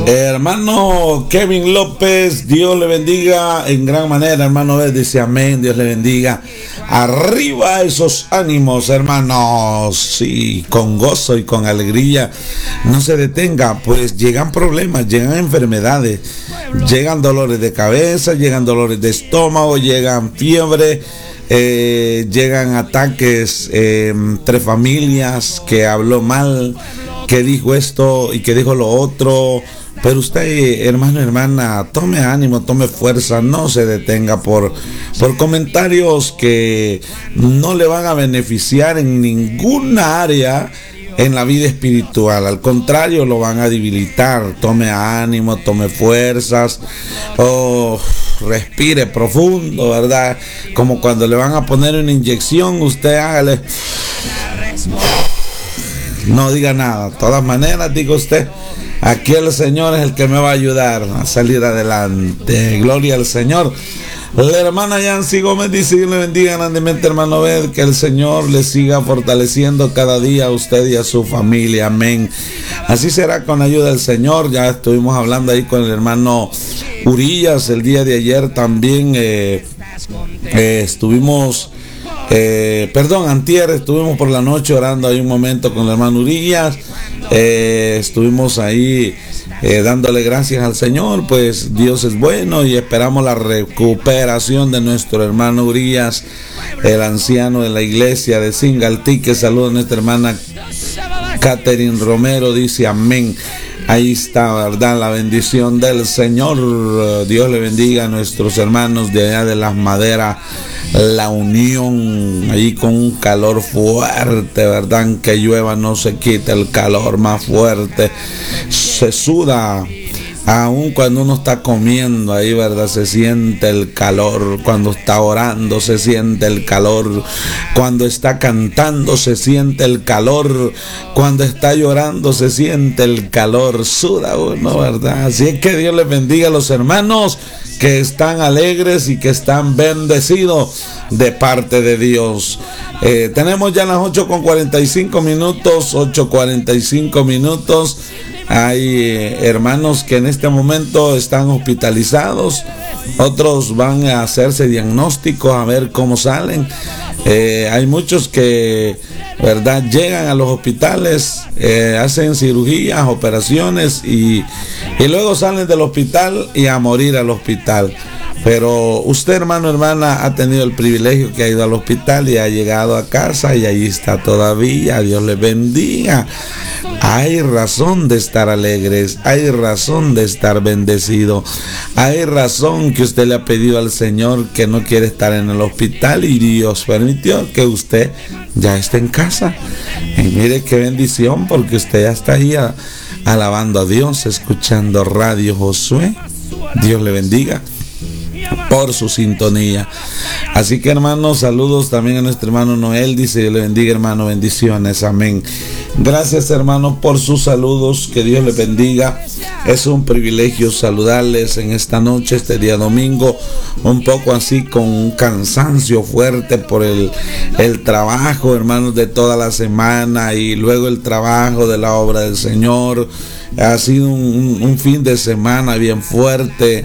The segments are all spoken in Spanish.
Hermano Kevin López, Dios le bendiga en gran manera, hermano. Dice amén, Dios le bendiga. Arriba esos ánimos, hermanos. Sí, con gozo y con alegría. No se detenga, pues llegan problemas, llegan enfermedades, llegan dolores de cabeza, llegan dolores de estómago, llegan fiebre. Llegan ataques entre familias, que habló mal, que dijo esto y que dijo lo otro. Pero usted, hermano, hermana, tome ánimo, tome fuerza, no se detenga por comentarios que no le van a beneficiar en ninguna área en la vida espiritual. Al contrario, lo van a debilitar. Tome ánimo, tome fuerzas. Respire profundo, ¿verdad? Como cuando le van a poner una inyección, usted hágale. No diga nada. De todas maneras, diga usted, aquí el Señor es el que me va a ayudar a salir adelante. Gloria al Señor. La hermana Yancy Gómez dice: Dios le bendiga grandemente, hermano Bed, que el Señor le siga fortaleciendo cada día a usted y a su familia, amén. Así será con la ayuda del Señor. Ya estuvimos hablando ahí con el hermano Urías el día de ayer también. Antier estuvimos por la noche orando ahí un momento con el hermano Urías. Estuvimos ahí dándole gracias al Señor, pues Dios es bueno, y esperamos la recuperación de nuestro hermano Urías, el anciano de la iglesia de Singaltí, que saluda a nuestra hermana Catherine Romero, dice amén. Ahí está, ¿verdad? La bendición del Señor. Dios le bendiga a nuestros hermanos de allá de Las Maderas, La Unión, ahí con un calor fuerte, ¿verdad? Que llueva no se quita el calor más fuerte. Se suda, aún cuando uno está comiendo ahí, ¿verdad? Se siente el calor. Cuando está orando se siente el calor. Cuando está cantando se siente el calor. Cuando está llorando se siente el calor. Suda uno, ¿verdad? Así es que Dios les bendiga a los hermanos que están alegres y que están bendecidos de parte de Dios. Tenemos ya las 8:45 minutos, 8:45 minutos. Hay hermanos que en este momento están hospitalizados, otros van a hacerse diagnósticos a ver cómo salen. Hay muchos que, ¿verdad?, llegan a los hospitales, hacen cirugías, operaciones y luego salen del hospital y a morir al hospital. Pero usted, hermano, hermana, ha tenido el privilegio que ha ido al hospital y ha llegado a casa y ahí está todavía. Dios le bendiga. Hay razón de estar alegres, hay razón de estar bendecido, hay razón que usted le ha pedido al Señor que no quiere estar en el hospital y Dios permitió que usted ya esté en casa. Y mire qué bendición, porque usted ya está ahí alabando a Dios, escuchando Radio Josué. Dios le bendiga por su sintonía. Así que, hermanos, saludos también a nuestro hermano Noel. Dice: Dios le bendiga, hermano, bendiciones, amén. Gracias, hermanos, por sus saludos, que Dios les bendiga. Es un privilegio saludarles en esta noche, este día domingo, un poco así con un cansancio fuerte por el trabajo, hermanos, de toda la semana, y luego el trabajo de la obra del Señor. Ha sido un fin de semana bien fuerte.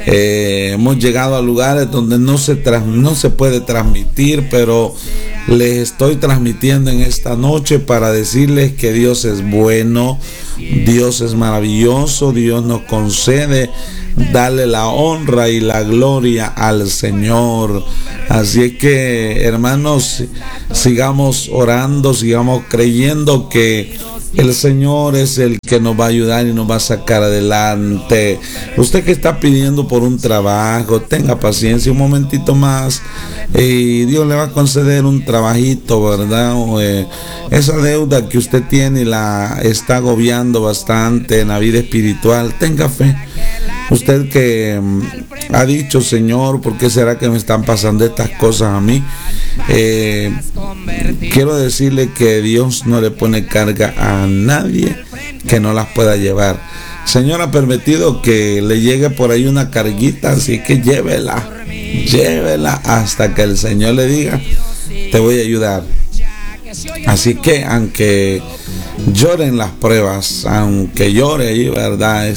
Hemos llegado a lugares donde no se puede transmitir, pero les estoy transmitiendo en esta noche para decirles que Dios es bueno, Dios es maravilloso, Dios nos concede darle la honra y la gloria al Señor. Así es que, hermanos, sigamos orando, sigamos creyendo que el Señor es el que nos va a ayudar y nos va a sacar adelante. Usted que está pidiendo por un trabajo, tenga paciencia un momentito más y Dios le va a conceder un trabajito, ¿verdad? Esa deuda que usted tiene y la está agobiando bastante en la vida espiritual, tenga fe. Usted que ha dicho: Señor, ¿por qué será que me están pasando estas cosas a mí? Quiero decirle que Dios no le pone carga a nadie que no las pueda llevar. Señor ha permitido que le llegue por ahí una carguita, así que llévela hasta que el Señor le diga: te voy a ayudar. Así que, aunque lloren las pruebas, aunque llore ahí, ¿verdad?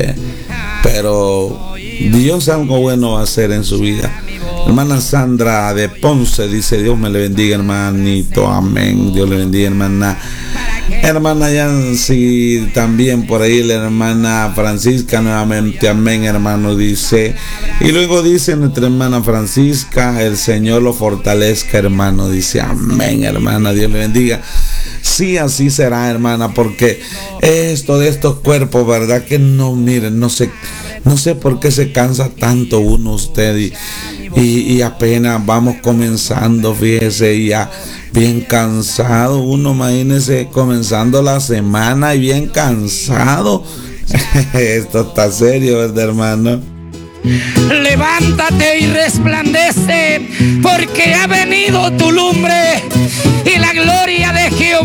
Pero Dios algo bueno va a hacer en su vida. Hermana Sandra de Ponce dice: Dios me le bendiga, hermanito, amén. Dios le bendiga, hermana. Hermana Yancy, también por ahí la hermana Francisca, nuevamente, amén, hermano, dice. Y luego dice nuestra hermana Francisca: el Señor lo fortalezca, hermano, dice, amén, hermana, Dios le bendiga. Sí, así será, hermana, porque esto de estos cuerpos, verdad que no, miren, no sé por qué se cansa tanto uno usted y apenas vamos comenzando, fíjese, ya bien cansado uno, imagínese comenzando la semana y bien cansado. Esto está serio, ¿verdad, hermano? Levántate y resplandece, porque ha venido tu lumbre y la gloria de Jehová